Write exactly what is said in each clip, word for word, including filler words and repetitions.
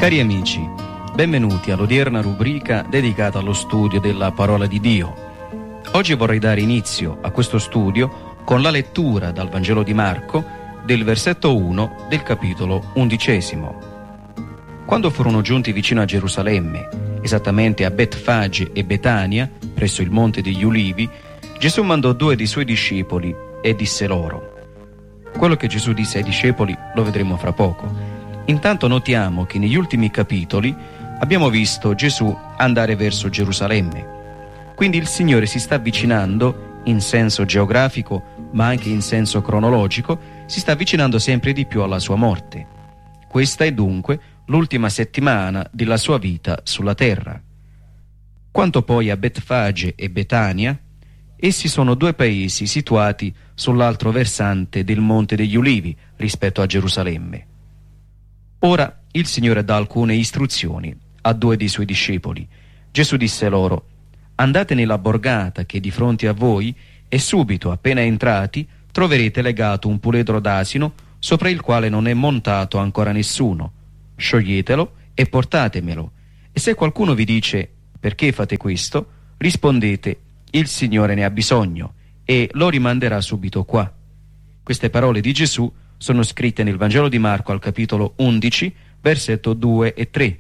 Cari amici, benvenuti all'odierna rubrica dedicata allo studio della parola di Dio. Oggi vorrei dare inizio a questo studio con la lettura dal Vangelo di Marco del versetto uno del capitolo undicesimo. Quando furono giunti vicino a Gerusalemme, esattamente a Betfage e Betania, presso il Monte degli Ulivi, Gesù mandò due dei suoi discepoli e disse loro. Quello che Gesù disse ai discepoli lo vedremo fra poco. Intanto notiamo che negli ultimi capitoli abbiamo visto Gesù andare verso Gerusalemme. Quindi il Signore si sta avvicinando in senso geografico, ma anche in senso cronologico, si sta avvicinando sempre di più alla sua morte. Questa è dunque l'ultima settimana della sua vita sulla terra. Quanto poi a Betfage e Betania, essi sono due paesi situati sull'altro versante del Monte degli Ulivi rispetto a Gerusalemme. Ora il Signore dà alcune istruzioni a due dei suoi discepoli. Gesù disse loro: andate nella borgata che è di fronte a voi e subito, appena entrati, troverete legato un puledro d'asino sopra il quale non è montato ancora nessuno. Scioglietelo e portatemelo. E se qualcuno vi dice: perché fate questo? Rispondete: il Signore ne ha bisogno e lo rimanderà subito qua. Queste parole di Gesù sono scritte nel Vangelo di Marco al capitolo undici, versetto due e tre.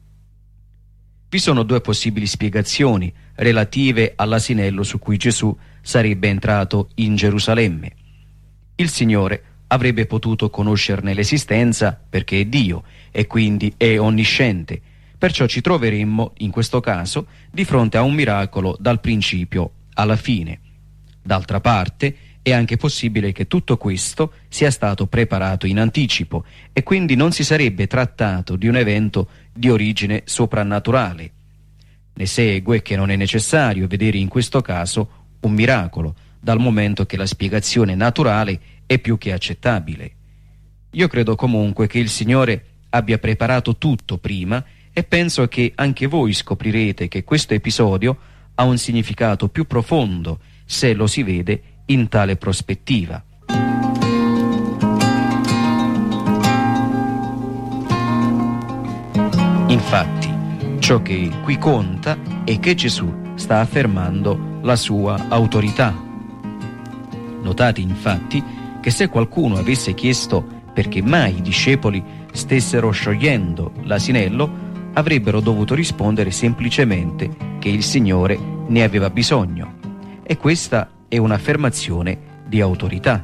Vi sono due possibili spiegazioni relative all'asinello su cui Gesù sarebbe entrato in Gerusalemme. Il Signore avrebbe potuto conoscerne l'esistenza perché è Dio e quindi è onnisciente. Perciò ci troveremmo, in questo caso, di fronte a un miracolo dal principio alla fine. D'altra parte, è anche possibile che tutto questo sia stato preparato in anticipo e quindi non si sarebbe trattato di un evento di origine soprannaturale. Ne segue che non è necessario vedere in questo caso un miracolo, dal momento che la spiegazione naturale è più che accettabile. Io credo comunque che il Signore abbia preparato tutto prima e penso che anche voi scoprirete che questo episodio ha un significato più profondo se lo si vede in tale prospettiva. Infatti, ciò che qui conta è che Gesù sta affermando la sua autorità. Notate infatti che se qualcuno avesse chiesto perché mai i discepoli stessero sciogliendo l'asinello, avrebbero dovuto rispondere semplicemente che il Signore ne aveva bisogno. E questa è un'affermazione di autorità.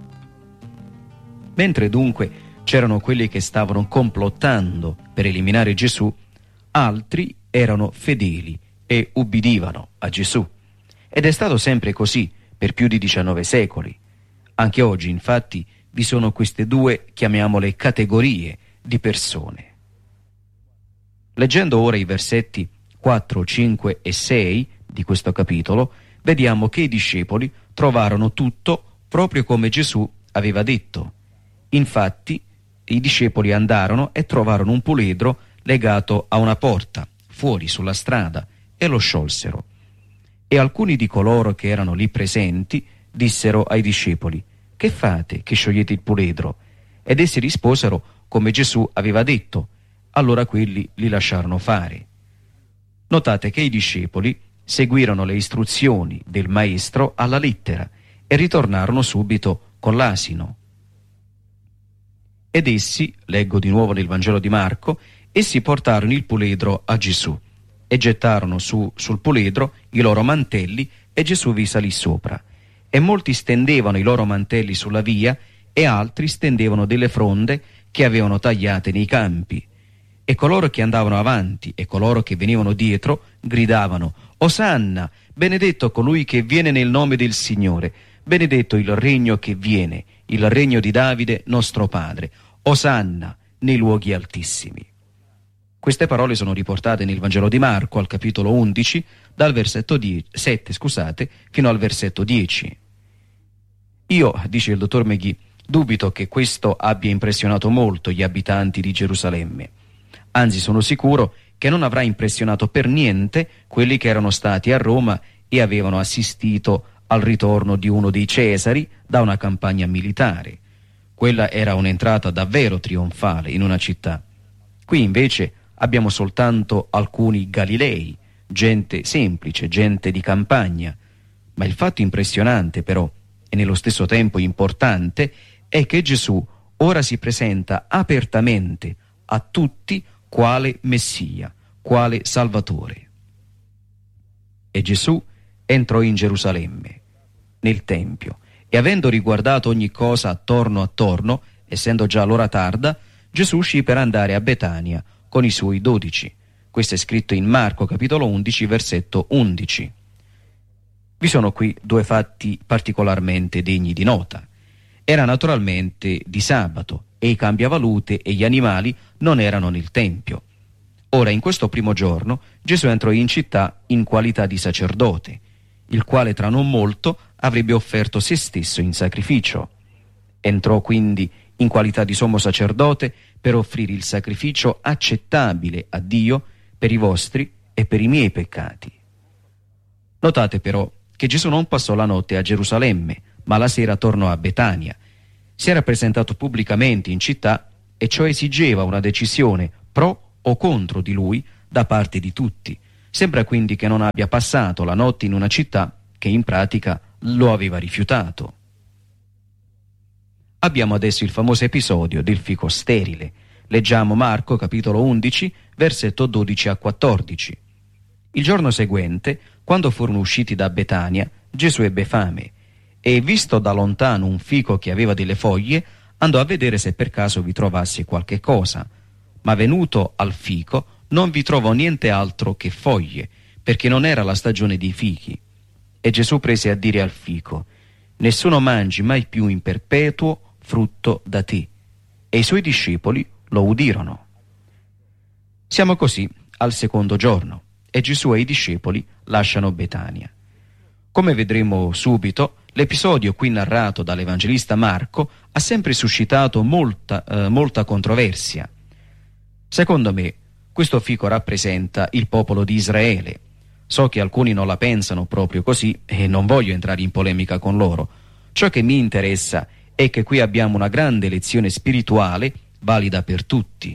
Mentre dunque c'erano quelli che stavano complottando per eliminare Gesù, altri erano fedeli e ubbidivano a Gesù. Ed è stato sempre così per più di diciannove secoli. Anche oggi, infatti, vi sono queste due, chiamiamole, categorie di persone. Leggendo ora i versetti quattro, cinque e sei di questo capitolo, vediamo che i discepoli trovarono tutto proprio come Gesù aveva detto. Infatti, i discepoli andarono e trovarono un puledro legato a una porta, fuori sulla strada, e lo sciolsero. E alcuni di coloro che erano lì presenti dissero ai discepoli: che fate che sciogliete il puledro? Ed essi risposero come Gesù aveva detto. Allora quelli li lasciarono fare. Notate che i discepoli seguirono le istruzioni del maestro alla lettera e ritornarono subito con l'asino. Ed essi, leggo di nuovo nel Vangelo di Marco, essi portarono il puledro a Gesù e gettarono su sul puledro i loro mantelli e Gesù vi salì sopra. E molti stendevano i loro mantelli sulla via e altri stendevano delle fronde che avevano tagliate nei campi. E coloro che andavano avanti e coloro che venivano dietro gridavano: Osanna, benedetto colui che viene nel nome del Signore, benedetto il regno che viene, il regno di Davide nostro padre, Osanna nei luoghi altissimi. Queste parole sono riportate nel Vangelo di Marco al capitolo undici, dal versetto sette, scusate, fino al versetto dieci. Io, dice il dottor Meghi, dubito che questo abbia impressionato molto gli abitanti di Gerusalemme. Anzi, sono sicuro che non avrà impressionato per niente quelli che erano stati a Roma e avevano assistito al ritorno di uno dei Cesari da una campagna militare. Quella era un'entrata davvero trionfale in una città. Qui invece abbiamo soltanto alcuni Galilei, gente semplice, gente di campagna. Ma il fatto impressionante però, e nello stesso tempo importante, è che Gesù ora si presenta apertamente a tutti quale Messia, quale Salvatore. E Gesù entrò in Gerusalemme, nel Tempio, e avendo riguardato ogni cosa attorno attorno, essendo già l'ora tarda, Gesù uscì per andare a Betania con i suoi dodici. Questo è scritto in Marco capitolo undici, versetto undici. Vi sono qui due fatti particolarmente degni di nota. Era naturalmente di sabato e i cambiavalute e gli animali non erano nel Tempio. Ora, in questo primo giorno, Gesù entrò in città in qualità di sacerdote, il quale tra non molto avrebbe offerto se stesso in sacrificio. Entrò quindi in qualità di sommo sacerdote per offrire il sacrificio accettabile a Dio per i vostri e per i miei peccati. Notate però che Gesù non passò la notte a Gerusalemme, ma la sera tornò a Betania. Si era presentato pubblicamente in città e ciò esigeva una decisione pro o contro di lui da parte di tutti. Sembra quindi che non abbia passato la notte in una città che in pratica lo aveva rifiutato. Abbiamo adesso il famoso episodio del fico sterile. Leggiamo Marco capitolo undici, versetto dodici a quattordici. Il giorno seguente, quando furono usciti da Betania, Gesù ebbe fame e, visto da lontano un fico che aveva delle foglie, andò a vedere se per caso vi trovasse qualche cosa. Ma venuto al fico non vi trovò niente altro che foglie, perché non era la stagione dei fichi. E Gesù prese a dire al fico: «Nessuno mangi mai più in perpetuo frutto da te». E i suoi discepoli lo udirono. Siamo così al secondo giorno e Gesù e i discepoli lasciano Betania. Come vedremo subito, l'episodio qui narrato dall'Evangelista Marco ha sempre suscitato molta, eh, molta controversia. Secondo me, questo fico rappresenta il popolo di Israele. So che alcuni non la pensano proprio così e non voglio entrare in polemica con loro. Ciò che mi interessa è che qui abbiamo una grande lezione spirituale valida per tutti.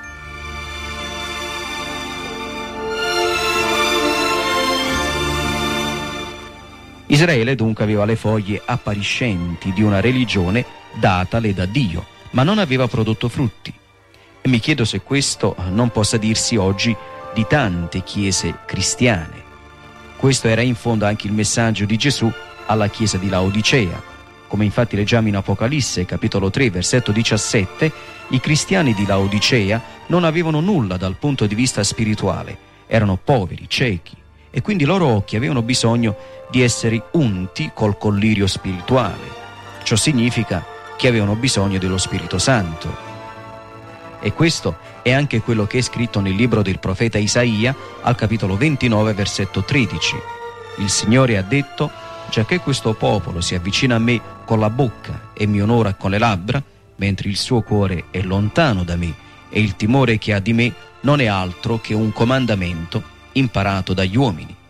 Israele dunque aveva le foglie appariscenti di una religione datale da Dio, ma non aveva prodotto frutti. E mi chiedo se questo non possa dirsi oggi di tante chiese cristiane. Questo era in fondo anche il messaggio di Gesù alla chiesa di Laodicea. Come infatti leggiamo in Apocalisse, capitolo tre, versetto diciassette, i cristiani di Laodicea non avevano nulla dal punto di vista spirituale, erano poveri, ciechi, e quindi i loro occhi avevano bisogno di essere unti col collirio spirituale. Ciò significa che avevano bisogno dello Spirito Santo. E questo è anche quello che è scritto nel libro del profeta Isaia, al capitolo ventinove, versetto tredici. Il Signore ha detto: «Giacché questo popolo si avvicina a me con la bocca e mi onora con le labbra, mentre il suo cuore è lontano da me e il timore che ha di me non è altro che un comandamento imparato dagli uomini».